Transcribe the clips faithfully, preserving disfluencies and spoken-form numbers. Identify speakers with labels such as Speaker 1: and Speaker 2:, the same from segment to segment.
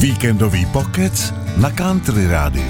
Speaker 1: Víkendový pokec na Country Rádiu.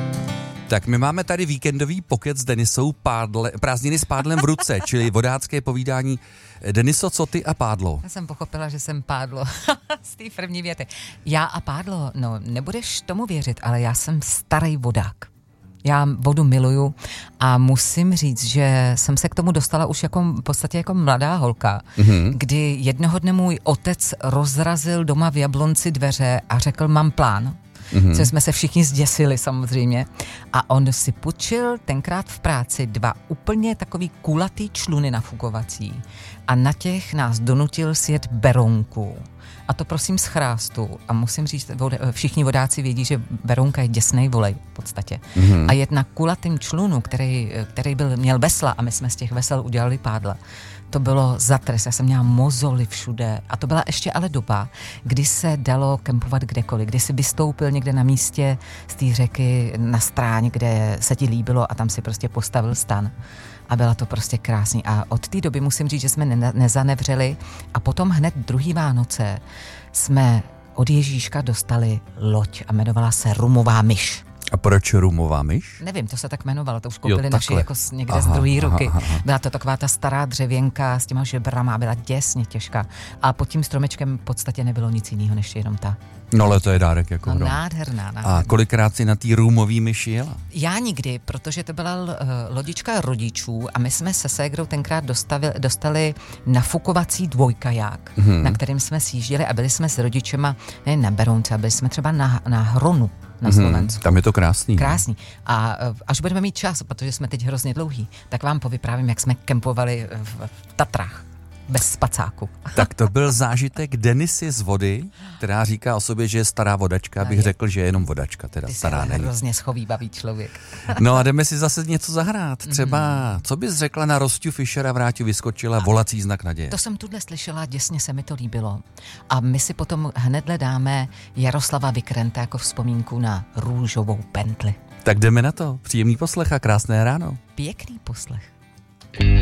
Speaker 2: Tak my máme tady víkendový pokec s Denisou, pádle, prázdniny s pádlem v ruce, čili vodácké povídání. Deniso, co ty a pádlo?
Speaker 3: Já jsem pochopila, že jsem pádlo z té první věty. Já a pádlo, no nebudeš tomu věřit, ale já jsem starý vodák. Já vodu miluju a musím říct, že jsem se k tomu dostala už jako v podstatě jako mladá holka, mm-hmm. kdy jednoho dne můj otec rozrazil doma v Jablonci dveře a řekl, mám plán. Mm-hmm. Co jsme se všichni zděsili samozřejmě. A on si půjčil tenkrát v práci dva úplně takový kulatý čluny nafukovací a na těch nás donutil sjet berounku. A to prosím z chrástu. A musím říct, všichni vodáci vědí, že berounka je děsnej volej v podstatě. Mm-hmm. A jet na kulatým člunu, který, který byl, měl vesla a my jsme z těch vesel udělali pádla. To bylo zatres, já jsem měla mozoly všude a to byla ještě ale doba, kdy se dalo kempovat kdekoliv, kdy si vystoupil někde na místě z té řeky na stráň, kde se ti líbilo a tam si prostě postavil stan. A byla to prostě krásný. A od té doby musím říct, že jsme ne- nezanevřeli a potom hned druhý Vánoce jsme od Ježíška dostali loď a jmenovala se Rumová myš.
Speaker 2: A proč Rumová myš?
Speaker 3: Nevím, to se tak jmenovalo, to už koupili
Speaker 2: jo,
Speaker 3: naši jako někde aha, z druhé ruky.
Speaker 2: Aha, aha.
Speaker 3: Byla to taková ta stará dřevěnka s těma žebrama, byla děsně těžká. A pod tím stromečkem v podstatě nebylo nic jiného, než jenom ta.
Speaker 2: No ale to je dárek jako
Speaker 3: no,
Speaker 2: hrom.
Speaker 3: Nádherná, nádherná.
Speaker 2: A kolikrát si na té Rumový myši jela?
Speaker 3: Já nikdy, protože to byla uh, lodička rodičů a my jsme se ségrou tenkrát dostali, dostali nafukovací dvojkaják, hmm. na kterým jsme sjížděli a byli jsme s rodičema ne na Berounce, a byli jsme třeba na, na Hronu na Slovensku.
Speaker 2: Hmm, tam je to krásný.
Speaker 3: Krásný. A uh, až budeme mít čas, protože jsme teď hrozně dlouhý, tak vám povyprávím, jak jsme kempovali v, v Tatrách. Bez spacáku.
Speaker 2: Tak to byl zážitek Denisy z vody, která říká o sobě, že je stará vodačka, abych řekl, že je jenom vodačka, teda
Speaker 3: Ty
Speaker 2: stará
Speaker 3: není.
Speaker 2: není.
Speaker 3: Hrozně schovývavý člověk.
Speaker 2: No a jdeme si zase něco zahrát. Třeba, co bys řekla na Rostu Fischera, Vráťu vyskočila, volací znak naděje.
Speaker 3: To jsem tuhle slyšela, děsně se mi to líbilo. A my si potom hnedle dáme Jaroslava Vikrenta jako vzpomínku na Růžovou pentli.
Speaker 2: Tak jdeme na to. Příjemný poslech a krásné ráno.
Speaker 3: Pěkný poslech.